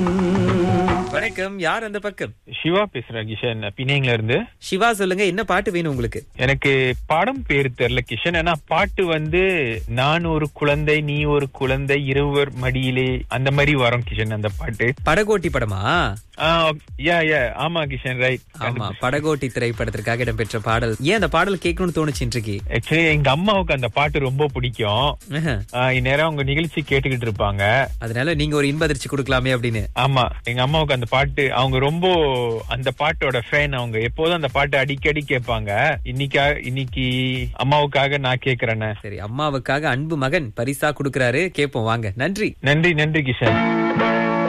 வணக்கம், யார் அந்த பக்கம்? சிவா பேசுறேன் கிஷன், பிணையங்கல இருந்து. சிவா, சொல்லுங்க, என்ன பாட்டு வேணும் உங்களுக்கு? எனக்கு படம் பேரு தெரியல கிஷன். ஆனா பாட்டு வந்து நான் ஒரு குழந்தை நீ ஒரு குழந்தை இருவர் மடியிலே அந்த மாதிரி வரும் கிஷன் அந்த பாட்டு. படகோட்டி படமா? ஆமா கிஷன், ரைட். ஆமா, படகோட்டி திரைப்படத்திற்காக இடம்பெற்ற பாடல். ஏன் அந்த பாடல் கேட்கணும்னு தோணுச்சு இன்றைக்கு? ஆக்சுவலி எங்க அம்மாவுக்கு அந்த பாட்டு ரொம்ப பிடிக்கும். இந்நேரம் அவங்க நிகழ்ச்சி கேட்டுக்கிட்டு இருப்பாங்க. அதனால நீங்க ஒரு இன்ப அதிர்ச்சி கொடுக்கலாமே அப்படின்னு. ஆமா, எங்க அம்மாவுக்கு அந்த பாட்டு, அவங்க ரொம்ப அந்த பாட்டோட ஃபேன். அவங்க எப்போதும் அந்த பாட்டு அடிக்கடி கேட்பாங்க. இன்னைக்கு அம்மாவுக்காக நான் கேக்குறேன்னு. சரி, அம்மாவுக்காக அன்பு மகன் பரிசா கொடுக்கறாரு, கேட்போம் வாங்க. நன்றி நன்றி நன்றி கிஷன்.